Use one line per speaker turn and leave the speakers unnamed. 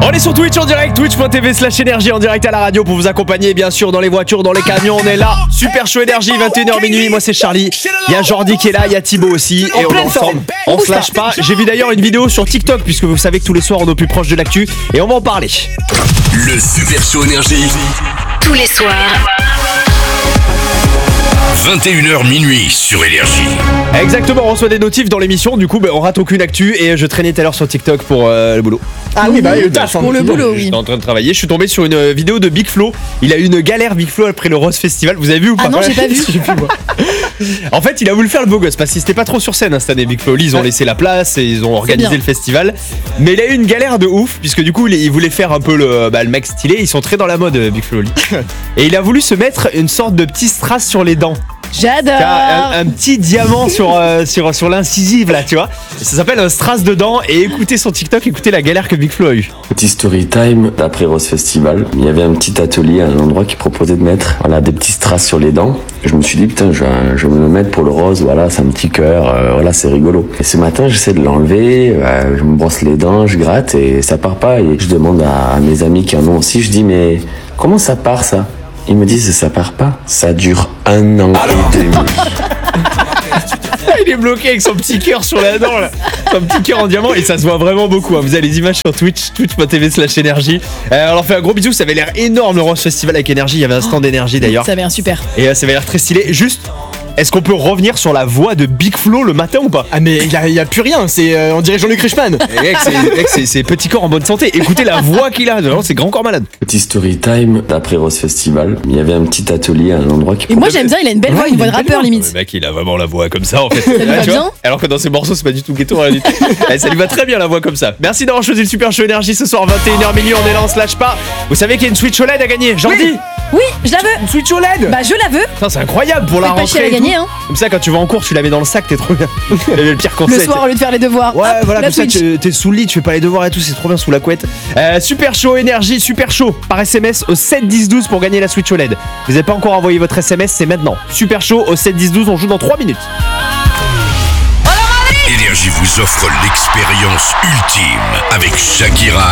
On est sur Twitch en direct, twitch.tv/énergie en direct à la radio pour vous accompagner bien sûr dans les voitures, dans les camions, on est là. Super chaud énergie, 21h minuit, moi c'est Charlie. Il y a Jordi qui est là, il y a Thibaut aussi et on est ensemble. On se lâche pas. J'ai vu d'ailleurs une vidéo sur TikTok puisque vous savez que tous les soirs on est au plus proche de l'actu et on va en parler.
Le Super Show énergie.
Tous les soirs.
21h minuit sur Énergie.
Exactement, on reçoit des notifs dans l'émission, du coup on rate aucune actu et je traînais tout à l'heure sur TikTok pour le boulot.
Ah oui, le taf.
Pour le boulot, oui.
J'étais en train de travailler, je suis tombé sur une vidéo de Big Flo. Il a eu une galère Big Flo après le Rose Festival, vous avez vu ou pas?
Ah non, j'ai pas vu.
En fait, il a voulu faire le beau gosse parce qu'il était pas trop sur scène cette année. Big Flo, ils ont laissé la place et ils ont organisé le festival. Mais il a eu une galère de ouf puisque du coup il voulait faire un peu le mec stylé. Ils sont très dans la mode Big Flo. Et il a voulu se mettre une sorte de petit strass sur les dents.
J'adore.
Un petit diamant sur l'incisive là, tu vois. Et ça s'appelle un strass de dents. Et écoutez son TikTok, écoutez la galère que Big Flo a eu.
Petit story time d'après Rose Festival. Il y avait un petit atelier à un endroit qui proposait de mettre des petits strass sur les dents. Je me suis dit putain, je vais me le mettre pour le rose. Voilà, c'est un petit cœur. Voilà, c'est rigolo. Et ce matin, j'essaie de l'enlever. Je me brosse les dents, je gratte et ça part pas. Et je demande à mes amis qui en ont aussi. Je dis mais comment ça part ça? Ils me disent ça part pas, ça dure 1 an et demi.
Il est bloqué avec son petit cœur sur la dent là. Son petit cœur en diamant et ça se voit vraiment beaucoup. Vous avez les images sur Twitch, twitch.tv/énergie. On leur fait un gros bisou, ça avait l'air énorme le Rose Festival avec Énergie. Il y avait un stand d'énergie d'ailleurs.
Ça avait l'air super.
Et ça avait l'air très stylé. Juste, est-ce qu'on peut revenir sur la voix de Big Flo le matin ou pas?
Ah mais il y a plus rien, c'est on dirait Jean-Luc Reichmann.
C'est petit corps en bonne santé. Écoutez la voix qu'il a, c'est grand corps malade.
Petit story time d'après Rose Festival. Il y avait un petit atelier à un endroit qui
Et moi j'aime bien, il a une belle voix, une voix de rappeur limite.
Le mec il a vraiment la voix comme ça en fait.
Ça lui va bien.
Alors que dans ses morceaux c'est pas du tout ghetto rien du tout. Ça lui va très bien la voix comme ça. Merci d'avoir choisi le Super Show énergie ce soir 21h minuit, on est là, on se lâche pas. Vous savez qu'il y a une Switch OLED à gagner, Jordi?
Oui, je la veux.
Une Switch OLED?
Bah je la veux.
Putain, c'est incroyable pour la
Faites pas chier à
rentrée.
la gagner, hein.
Comme ça quand tu vas en cours tu la mets dans le sac, t'es trop bien. Le pire conseil.
Le soir au lieu de faire les devoirs.
Ouais,
hop,
voilà,
la
comme ça
Switch.
t'es sous le lit, tu fais pas les devoirs et tout, c'est trop bien sous la couette. Super Show énergie, Super Show par SMS au 7 10 12 pour gagner la Switch OLED. Vous n'avez pas encore envoyé votre SMS, c'est maintenant. Super Show au 7 10 12, on joue dans 3 minutes.
Énergie vous offre l'expérience ultime avec Shakira